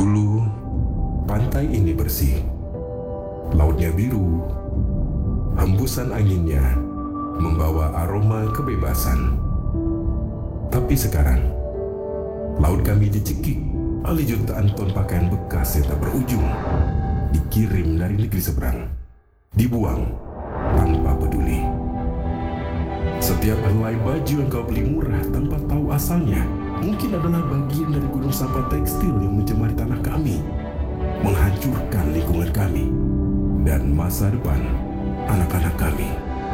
Dulu, pantai ini bersih. Lautnya biru. Hembusan anginnya membawa aroma kebebasan. Tapi sekarang, laut kami dicekik oleh jutaan ton pakaian bekas yang tak berujung. Dikirim dari negeri seberang. Dibuang tanpa peduli. Setiap helai baju yang kau beli murah tanpa tahu asalnya mungkin adalah bagian dari gunung sampah tekstil yang mencemari tanah kami, menghancurkan lingkungan kami dan masa depan anak-anak kami.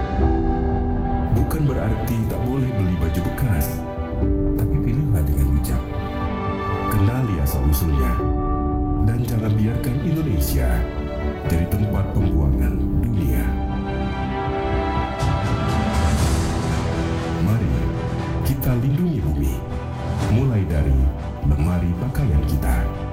Bukan berarti tak boleh beli baju bekas, tapi pilihlah dengan bijak. Kenali asal-usulnya dan jangan biarkan Indonesia jadi tempat pembuangan dunia. Mari kita lindungi bumi, mulai dari lemari pakaian kita.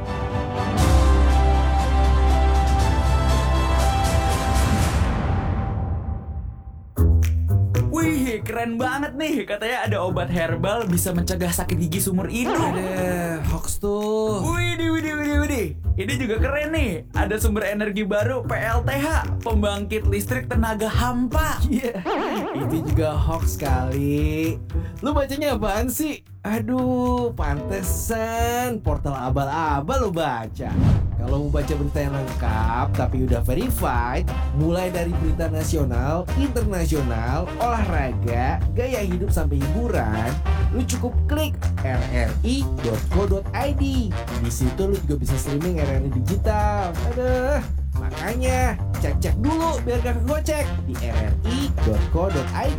Wih, keren banget nih. Katanya ada obat herbal bisa mencegah sakit gigi seumur hidup. Ada hoax tuh. Widih. Ini juga keren nih. Ada sumber energi baru PLTH, pembangkit listrik tenaga hampa. Iya, itu juga hoax kali. Lu bacanya apaan sih? Aduh, pantesan portal abal-abal lu baca. Kalau mau baca berita yang lengkap tapi udah verified, mulai dari berita nasional, internasional, olahraga, gaya hidup sampai hiburan, lu cukup klik rri.co.id. Di situ lu juga bisa streaming RRI digital. Aduh, makanya cek dulu biar gak kegocek di rri.co.id.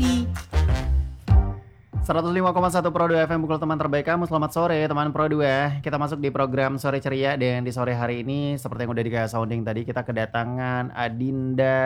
105,1 Pro 2 FM, pukul teman terbaik kamu. Selamat sore teman Pro 2. Kita masuk di program Sore Ceria. Dan di sore hari ini seperti yang udah dikasih sounding tadi, kita kedatangan Adinda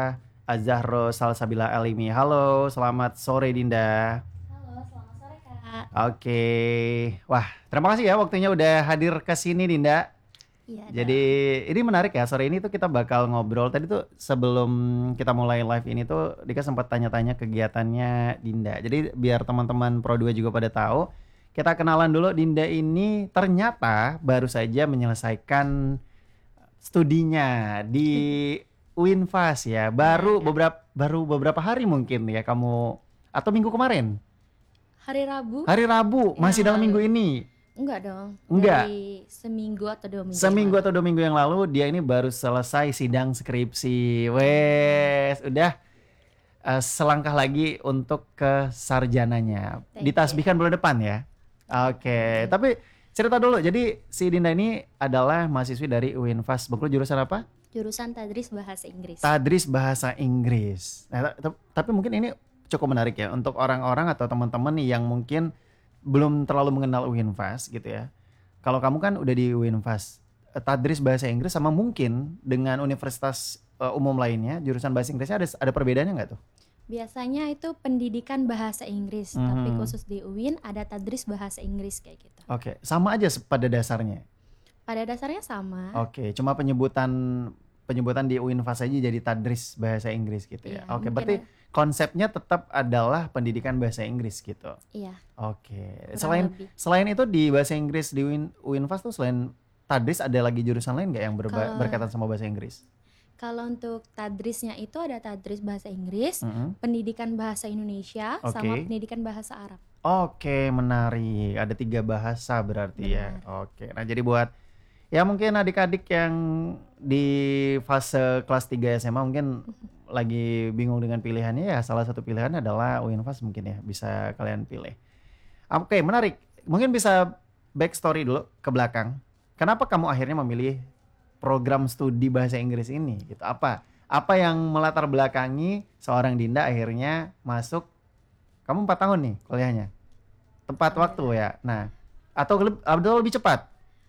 Azahro Salsabila Elimi. Halo, selamat sore Dinda. Halo, selamat sore Kak. Oke. Wah, terima kasih ya waktunya udah hadir ke sini Dinda. Iya. Jadi ini menarik ya, sore ini tuh kita bakal ngobrol. Tadi tuh sebelum kita mulai live ini tuh Dika sempat tanya-tanya kegiatannya Dinda. Jadi biar teman-teman Pro 2 juga pada tahu, kita kenalan dulu. Dinda ini ternyata baru saja menyelesaikan studinya di UINFAS ya. Baru beberapa hari mungkin ya kamu, atau minggu kemarin? Hari Rabu? Hari Rabu, masih Ya, dalam minggu ini. Enggak dong. Enggak. Dari seminggu atau 2 minggu. Seminggu atau 2 minggu yang lalu dia ini baru selesai sidang skripsi. Wes, udah selangkah lagi untuk ke sarjananya. Thank Ditasbihkan bulan depan ya. Oke, tapi cerita dulu. Jadi si Dinda ini adalah mahasiswi dari UINFAS. Bengkulu jurusan apa? Jurusan Tadris Bahasa Inggris. Tadris Bahasa Inggris. Nah, tapi mungkin ini cukup menarik ya untuk orang-orang atau teman-teman yang mungkin belum terlalu mengenal UINFAS gitu ya. Kalau kamu kan udah di UINFAS, Tadris Bahasa Inggris sama mungkin dengan universitas umum lainnya, jurusan bahasa Inggrisnya ada perbedaannya nggak tuh? Biasanya itu pendidikan bahasa Inggris, tapi khusus di UIN ada Tadris Bahasa Inggris kayak gitu. Oke, sama aja pada dasarnya. Pada dasarnya sama. Oke, cuma penyebutan di UINFAS aja jadi Tadris Bahasa Inggris gitu ya. Iya, Oke, mungkin berarti konsepnya tetap adalah pendidikan bahasa Inggris gitu. Iya. Oke. Kurang lebih. Selain itu di bahasa Inggris di UINFAS tuh selain Tadris ada lagi jurusan lain nggak yang berkaitan sama bahasa Inggris? Kalau untuk Tadrisnya itu ada Tadris Bahasa Inggris, pendidikan bahasa Indonesia, sama Oke. pendidikan bahasa Arab. Oke, menarik. Ada 3 bahasa berarti ya. Oke. Nah, jadi buat ya mungkin adik-adik yang di fase kelas 3 SMA mungkin lagi bingung dengan pilihannya, ya salah satu pilihan adalah UINFAS mungkin ya, bisa kalian pilih. Oke, menarik. Mungkin bisa backstory dulu ke belakang. Kenapa kamu akhirnya memilih program studi bahasa Inggris ini gitu? Apa yang melatar belakangi seorang Dinda akhirnya masuk? Kamu 4 tahun nih kuliahnya. Tepat waktu ya. Nah, atau lebih cepat?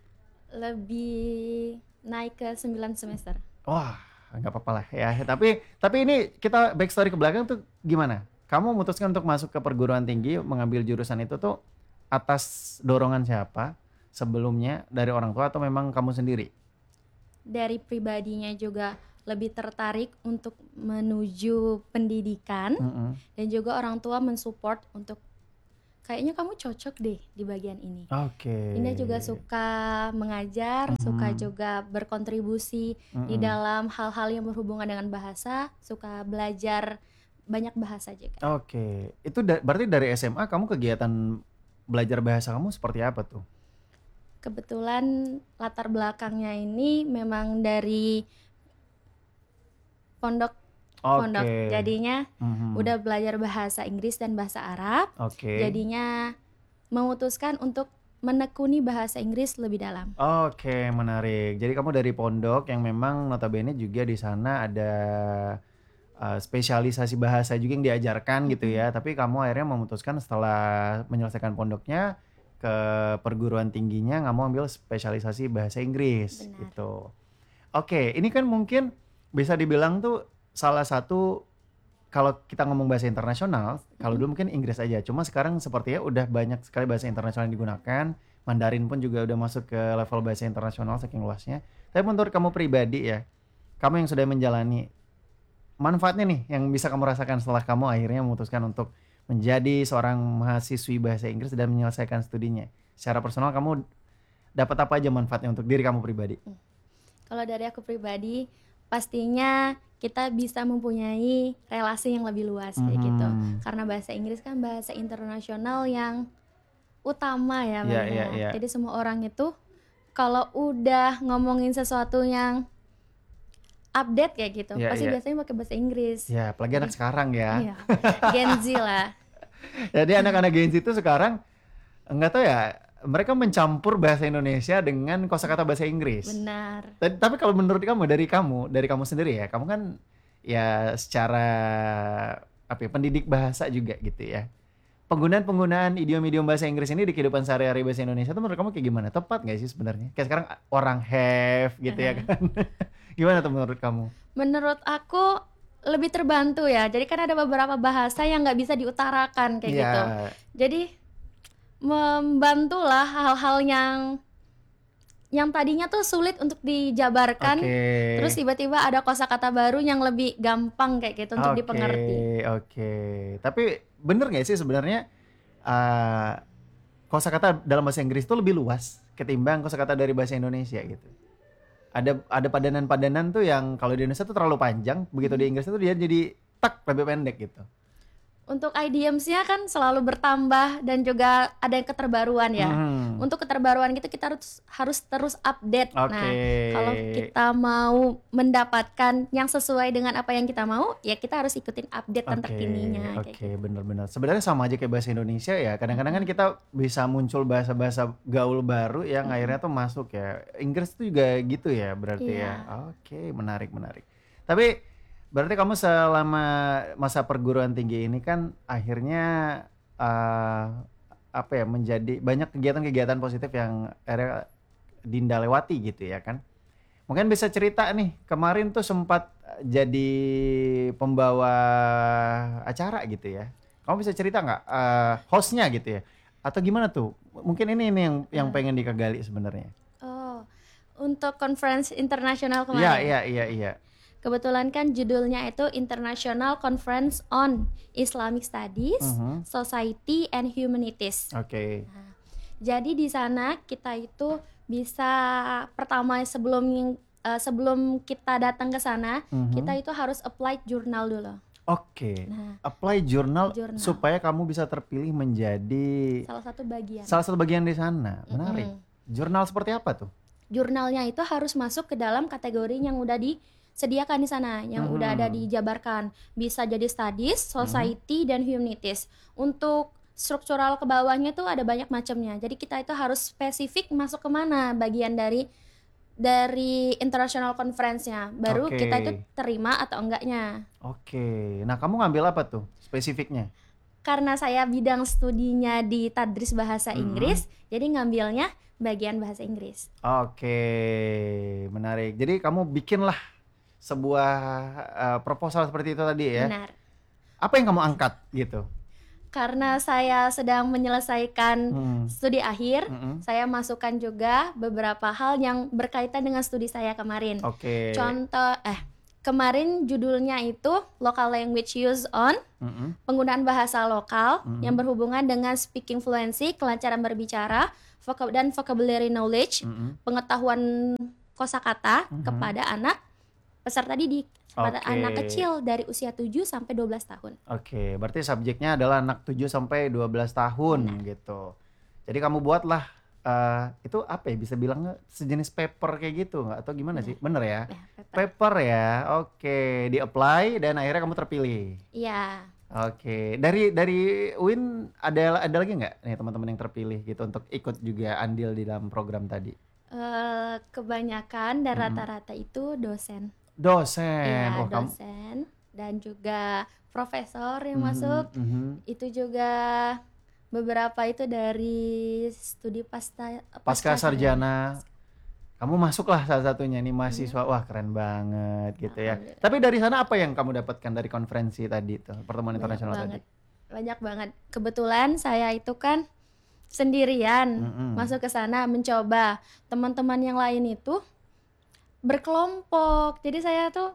Lebih naik ke 9 semester. Wah, nggak apa-apa lah ya. Tapi ini kita backstory ke belakang tuh gimana? Kamu memutuskan untuk masuk ke perguruan tinggi, mengambil jurusan itu tuh atas dorongan siapa? Sebelumnya dari orang tua atau memang kamu sendiri? Dari pribadinya juga lebih tertarik untuk menuju pendidikan, dan juga orang tua mensupport untuk kayaknya kamu cocok deh di bagian ini. Oke. Indah juga suka mengajar, suka juga berkontribusi di dalam hal-hal yang berhubungan dengan bahasa, suka belajar banyak bahasa juga. Oke. Itu berarti dari SMA kamu kegiatan belajar bahasa kamu seperti apa tuh? Kebetulan latar belakangnya ini memang dari pondok. Oke. Jadinya udah belajar bahasa Inggris dan bahasa Arab. Oke. Jadinya memutuskan untuk menekuni bahasa Inggris lebih dalam. Oke, menarik. Jadi kamu dari pondok yang memang notabene juga di sana ada spesialisasi bahasa juga yang diajarkan gitu ya. Tapi kamu akhirnya memutuskan setelah menyelesaikan pondoknya ke perguruan tingginya nggak mau ambil spesialisasi bahasa Inggris. Benar. Gitu. Oke, ini kan mungkin bisa dibilang tuh salah satu, kalau kita ngomong bahasa internasional, kalau dulu mungkin Inggris aja. Cuma sekarang sepertinya udah banyak sekali bahasa internasional yang digunakan. Mandarin pun juga udah masuk ke level bahasa internasional saking luasnya. Tapi menurut kamu pribadi ya, kamu yang sudah menjalani, manfaatnya nih yang bisa kamu rasakan setelah kamu akhirnya memutuskan untuk menjadi seorang mahasiswi bahasa Inggris dan menyelesaikan studinya. Secara personal kamu dapat apa aja manfaatnya untuk diri kamu pribadi? Kalau dari aku pribadi, pastinya kita bisa mempunyai relasi yang lebih luas kayak gitu. Karena bahasa Inggris kan bahasa internasional yang utama ya, Iya, Bang. iya, iya. Jadi semua orang itu kalau udah ngomongin sesuatu yang update kayak gitu, Iya, pasti iya. biasanya pakai bahasa Inggris. Ya, apalagi anak sekarang ya. Iya. Gen Z lah. Jadi anak-anak Gen Z itu sekarang enggak tahu ya, mereka mencampur bahasa Indonesia dengan kosakata bahasa Inggris. Benar. Tapi kalau menurut kamu, dari kamu sendiri ya, kamu kan ya secara apa ya, pendidik bahasa juga gitu ya. Penggunaan idiom-idiom bahasa Inggris ini di kehidupan sehari-hari bahasa Indonesia itu menurut kamu kayak gimana? Tepat nggak sih sebenarnya? Kayak sekarang orang have gitu ya kan? Gimana tuh menurut kamu? Menurut aku lebih terbantu ya. Jadi kan ada beberapa bahasa yang nggak bisa diutarakan kayak Iya. gitu. Jadi membantulah hal-hal yang tadinya tuh sulit untuk dijabarkan. Oke. Terus tiba-tiba ada kosakata baru yang lebih gampang kayak gitu untuk dipengerti. Oke. Tapi bener nggak sih sebenarnya kosakata dalam bahasa Inggris itu lebih luas ketimbang kosakata dari bahasa Indonesia gitu? Ada padanan-padanan tuh yang kalau di Indonesia tuh terlalu panjang, begitu di Inggris itu dia jadi lebih pendek gitu. Untuk idioms-nya kan selalu bertambah dan juga ada yang keterbaruan ya. Untuk keterbaruan gitu kita harus terus update. Oke. Nah, kalau kita mau mendapatkan yang sesuai dengan apa yang kita mau, ya kita harus ikutin update dan terkininya. Oke, kayak gitu. benar-benar. Sebenarnya sama aja kayak bahasa Indonesia ya. Kadang-kadang kan kita bisa muncul bahasa-bahasa gaul baru yang akhirnya tuh masuk ya. Inggris itu juga gitu ya berarti ya. Oke, menarik. Tapi berarti kamu selama masa perguruan tinggi ini kan akhirnya apa ya, menjadi banyak kegiatan-kegiatan positif yang akhirnya Dinda lewati gitu ya kan. Mungkin bisa cerita nih, kemarin tuh sempat jadi pembawa acara gitu ya. Kamu bisa cerita nggak hostnya gitu ya? Atau gimana tuh? Mungkin ini yang pengen dikegali sebenarnya. Oh, untuk conference internasional kemarin. Iya. Kebetulan kan judulnya itu International Conference on Islamic Studies, Society and Humanities. Oke. Jadi di sana kita itu bisa pertama sebelum kita datang ke sana, kita itu harus apply jurnal dulu. Oke. Nah, Apply jurnal jurnal. supaya kamu bisa terpilih menjadi salah satu bagian. di sana. Menarik. Jurnal seperti apa tuh? Jurnalnya itu harus masuk ke dalam kategori yang udah disediakan di sana, yang udah ada dijabarkan. Bisa jadi studies, society, dan humanities. Untuk struktural ke bawahnya tuh ada banyak macamnya. Jadi kita itu harus spesifik masuk kemana bagian dari international conference-nya. Baru Oke. kita itu terima atau enggaknya. Oke. Nah, kamu ngambil apa tuh spesifiknya? Karena saya bidang studinya di tadris bahasa Inggris, jadi ngambilnya bagian bahasa Inggris. Oke, menarik. Jadi kamu bikinlah sebuah proposal seperti itu tadi ya. Benar. Apa yang kamu angkat gitu? Karena saya sedang menyelesaikan studi akhir, saya masukkan juga beberapa hal yang berkaitan dengan studi saya kemarin. Oke. Contoh, kemarin judulnya itu Local Language Use on, Mm-mm. penggunaan bahasa lokal yang berhubungan dengan speaking fluency, kelancaran berbicara, dan vocabulary knowledge, Mm-mm. pengetahuan kosakata kepada anak peserta didik, kepada Oke. anak kecil dari usia 7 sampai 12 tahun. Oke, berarti subjeknya adalah anak 7 sampai 12 tahun gitu. Jadi kamu buatlah itu apa ya, bisa bilang nggak sejenis paper kayak gitu nggak, atau gimana sih? Bener ya? Ya, paper. Paper ya. Oke, di-apply dan akhirnya kamu terpilih. Iya. Oke, dari Win ada lagi nggak nih teman-teman yang terpilih gitu untuk ikut juga andil di dalam program tadi? Kebanyakan dan rata-rata itu dosen. Dosen. Iya, Wah, kamu dosen dan juga profesor yang masuk. mhm. Itu juga beberapa itu dari studi Pasca sarjana. Kamu masuklah salah satunya nih mahasiswa. Wah, keren banget gitu ya. Alhamdulillah. Tapi dari sana apa yang kamu dapatkan dari konferensi tadi tuh, pertemuan internasional tadi? Banyak banget. Kebetulan saya itu kan sendirian masuk ke sana mencoba. Teman-teman yang lain itu berkelompok. Jadi saya tuh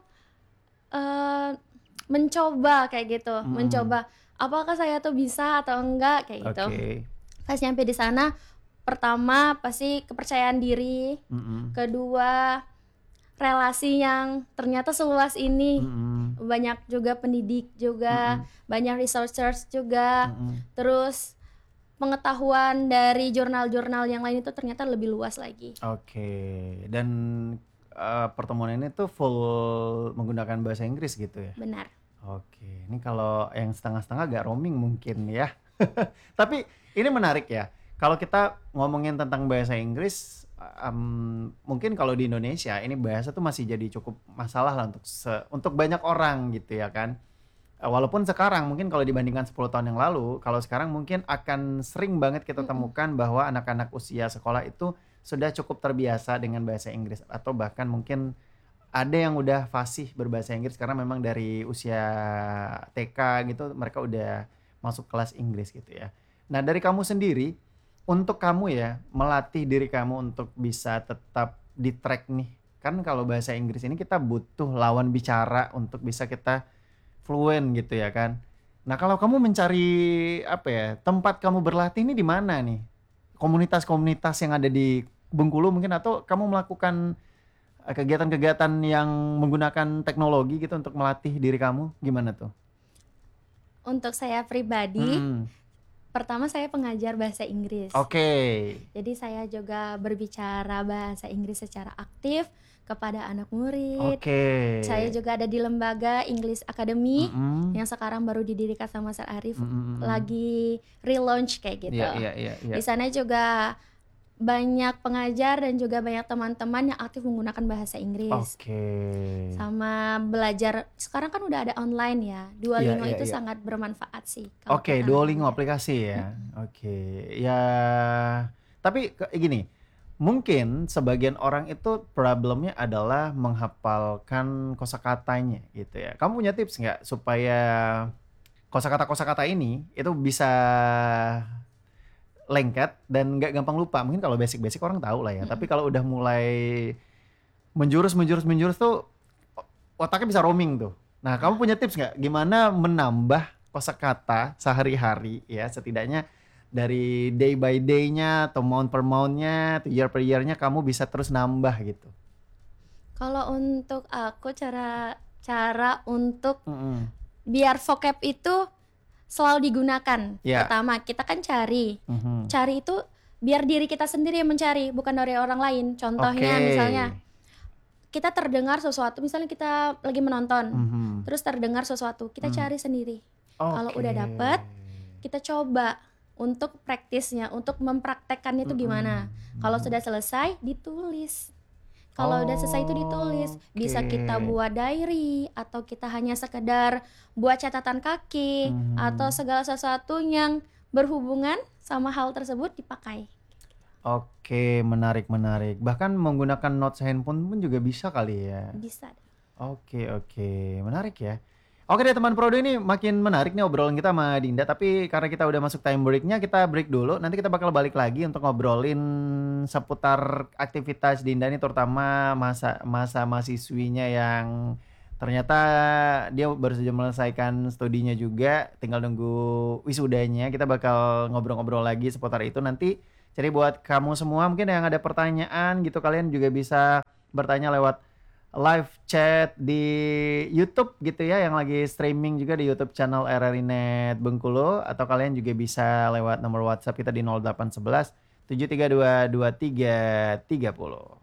mencoba kayak gitu, mencoba apakah saya tuh bisa atau enggak kayak gitu. Oke. Pas nyampe di sana, pertama pasti kepercayaan diri, kedua relasi yang ternyata seluas ini, banyak juga pendidik juga, banyak researchers juga, terus pengetahuan dari jurnal-jurnal yang lain itu ternyata lebih luas lagi. Oke. Dan pertemuan ini tuh full menggunakan bahasa Inggris gitu ya? Benar. Oke, ini kalau yang setengah-setengah agak roaming mungkin ya. Tapi ini menarik ya. Kalau kita ngomongin tentang bahasa Inggris, mungkin kalau di Indonesia ini bahasa tuh masih jadi cukup masalah lah untuk banyak orang gitu ya kan. Walaupun sekarang mungkin kalau dibandingkan 10 tahun yang lalu, kalau sekarang mungkin akan sering banget kita temukan bahwa anak-anak usia sekolah itu sudah cukup terbiasa dengan bahasa Inggris, atau bahkan mungkin ada yang udah fasih berbahasa Inggris karena memang dari usia TK gitu mereka udah masuk kelas Inggris gitu ya. Nah, dari kamu sendiri, untuk kamu ya melatih diri kamu untuk bisa tetap di track nih. Kan kalau bahasa Inggris ini kita butuh lawan bicara untuk bisa kita fluent gitu ya kan. Nah, kalau kamu mencari apa ya, tempat kamu berlatih ini di mana nih? Komunitas-komunitas yang ada di Bengkulu mungkin, atau kamu melakukan kegiatan-kegiatan yang menggunakan teknologi gitu untuk melatih diri kamu, gimana tuh? Untuk saya pribadi, pertama saya pengajar bahasa Inggris. Oke. Jadi saya juga berbicara bahasa Inggris secara aktif kepada anak murid. Oke. Saya juga ada di lembaga English Academy yang sekarang baru didirikan sama Mas Arif, lagi relaunch kayak gitu. Iya. Di sana juga banyak pengajar dan juga banyak teman-teman yang aktif menggunakan bahasa Inggris. Oke. Sama belajar, sekarang kan udah ada online ya. Duolingo Iya, itu iya. sangat bermanfaat sih. kalau Oke, kita Duolingo belajar. aplikasi ya. Oke. Ya, tapi gini, mungkin sebagian orang itu problemnya adalah menghafalkan kosakatanya gitu ya. Kamu punya tips nggak supaya kosakata-kosakata ini itu bisa lengket dan nggak gampang lupa? Mungkin kalau basic-basic orang tahu lah ya. Tapi kalau udah mulai menjurus tuh otaknya bisa roaming tuh. Nah, kamu punya tips nggak gimana menambah kosakata sehari-hari ya, setidaknya dari day by day-nya atau month per month-nya atau year per year-nya kamu bisa terus nambah gitu. Kalau untuk aku cara untuk biar vocab itu selalu digunakan. Ya. Pertama, kita kan cari itu biar diri kita sendiri yang mencari, bukan dari orang lain. Contohnya Oke. misalnya kita terdengar sesuatu, misalnya kita lagi menonton, terus terdengar sesuatu, kita cari sendiri. Kalau Oke. udah dapet, kita coba untuk praktisnya, untuk mempraktekkannya itu gimana. Kalau sudah selesai, ditulis. Kalau udah selesai itu ditulis. Bisa kita buat diary, atau kita hanya sekedar buat catatan kaki, atau segala sesuatu yang berhubungan sama hal tersebut dipakai. Oke, menarik. Bahkan menggunakan notes handphone pun juga bisa kali ya. Bisa. Oke, menarik ya. Oke deh teman Prodo, ini makin menarik nih obrolan kita sama Dinda. Tapi karena kita udah masuk time breaknya, kita break dulu. Nanti kita bakal balik lagi untuk ngobrolin seputar aktivitas Dinda ini, terutama masa mahasiswinya yang ternyata dia baru saja menyelesaikan studinya juga, tinggal nunggu wisudanya. Kita bakal ngobrol-ngobrol lagi seputar itu nanti. Jadi buat kamu semua mungkin yang ada pertanyaan gitu, kalian juga bisa bertanya lewat live chat di YouTube gitu ya, yang lagi streaming juga di YouTube channel RRI Net Bengkulu, atau kalian juga bisa lewat nomor WhatsApp kita di 0811 732 2330.